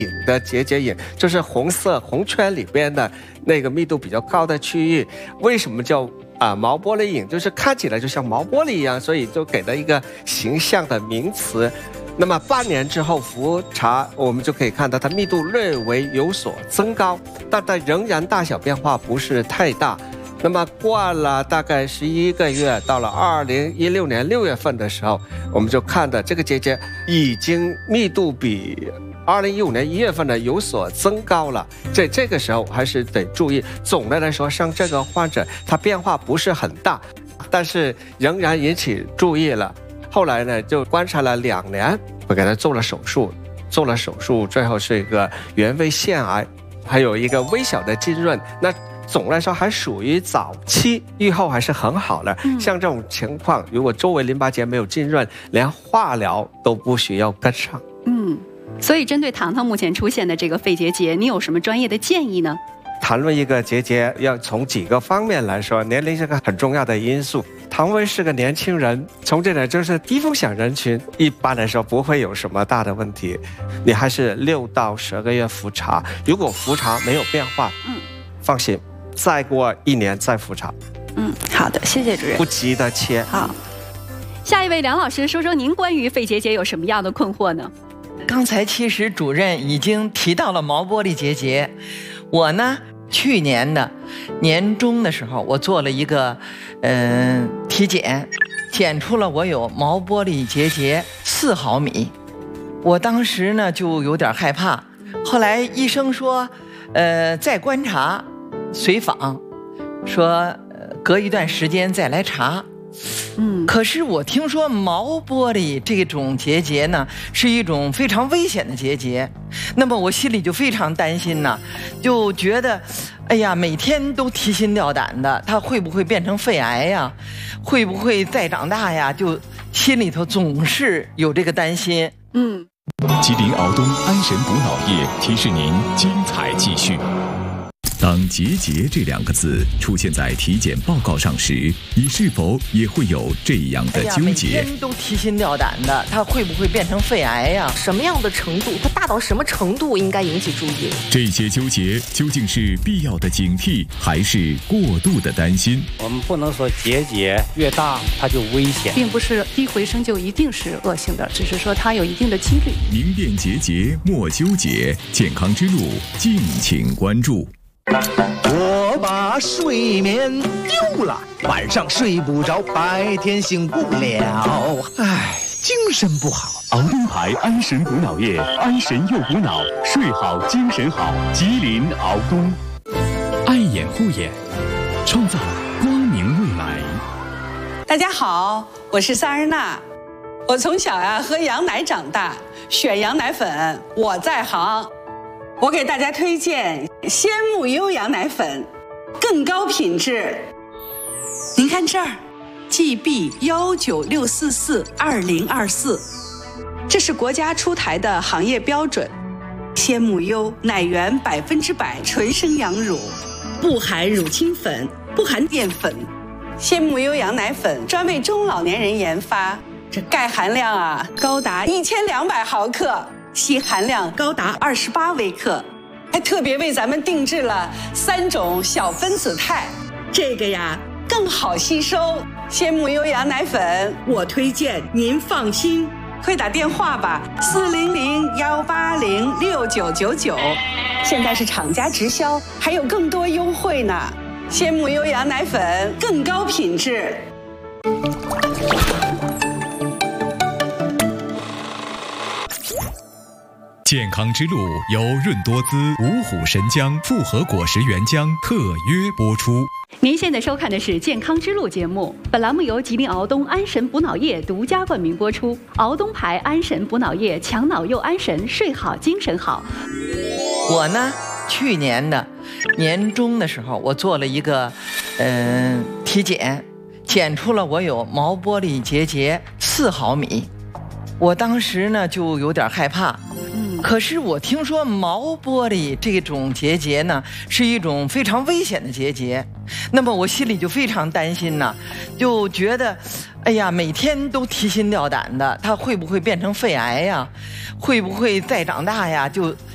的结节眼，就是红色红圈里边的那个密度比较高的区域。为什么叫毛玻璃影？就是看起来就像毛玻璃一样，所以就给了一个形象的名词。那么半年之后复查，我们就可以看到它密度略微有所增高，但它仍然大小变化不是太大。那么过了大概11个月，到了2016年6月份的时候，我们就看到这个结节已经密度比2015年1月份呢有所增高了。这个时候还是得注意，总的来说像这个患者他变化不是很大，但是仍然引起注意了。后来呢就观察了2年，我给他做了手术，最后是一个原位腺癌，还有一个微小的浸润。那总的来说还属于早期，预后还是很好的。像这种情况，如果周围淋巴结没有浸润，连化疗都不需要跟上。 所以针对糖糖目前出现的这个肺结节，你有什么专业的建议呢？ 谈论一个结节，要从几个方面来说，年龄是个很重要的因素。唐薇是个年轻人，从这点就是低风险人群，一般来说不会有什么大的问题。你还是6到12个月复查，如果复查没有变化，放心，再过1年再复查。 好的，谢谢主任。 不急的切。 好，下一位梁老师，说说您关于肺结节有什么样的困惑呢？ 刚才其实主任已经提到了毛玻璃结节，我呢去年的年中的时候，我做了一个体检，检出了我有毛玻璃结节4毫米。我当时呢就有点害怕，后来医生说再观察随访，说隔一段时间再来查。可是我听说毛玻璃这种结节呢是一种非常危险的结节，那么我心里就非常担心呢，就觉得哎呀每天都提心吊胆的，它会不会变成肺癌呀，会不会再长大呀，就心里头总是有这个担心。 吉林敖东安神补脑液提示您精彩继续。当结节这2个字出现在体检报告上时，你是否也会有这样的纠结？ 每天都提心吊胆的，它会不会变成肺癌呀？ 什么样的程度，它大到什么程度应该引起注意？ 这些纠结究竟是必要的警惕，还是过度的担心？ 我们不能说结节越大它就危险， 并不是低回声就一定是恶性的，只是说它有一定的几率。 明辨结节莫纠结，健康之路敬请关注。 我把睡眠丢了，晚上睡不着，白天醒不了，精神不好。 敖东牌安神补脑液，安神又补脑，睡好精神好。吉林敖东，爱眼护眼，创造光明未来。 大家好，我是萨日娜。我从小喝羊奶长大，选羊奶粉我在行。我给大家推荐鲜木优羊奶粉，更高品质。您看这儿 ，GB196442024，这是国家出台的行业标准。鲜木优奶源100%纯生羊乳，不含乳清粉，不含淀粉。鲜木优羊奶粉专为中老年人研发，这钙含量高达1200毫克。硒含量高达28微克，还特别为咱们定制了3种小分子肽，这个更好吸收。鲜木优羊奶粉我推荐，您放心，快打电话吧，400-180-6999，现在是厂家直销，还有更多优惠呢。鲜木优羊奶粉更高品质。 健康之路由润多滋、五虎神姜复合果实原浆特约播出。 您现在收看的是《健康之路》节目，本栏目由吉林敖东安神补脑液独家冠名播出。敖东牌安神补脑液，强脑又安神，睡好精神好。 我呢，去年的年中的时候，我做了一个体检，检出了我有毛玻璃结节4毫米。我当时呢就有点害怕。可是我听说毛玻璃这种结节呢是一种非常危险的结节，那么我心里就非常担心呢，就觉得哎呀每天都提心吊胆的，它会不会变成肺癌呀，会不会再长大呀，就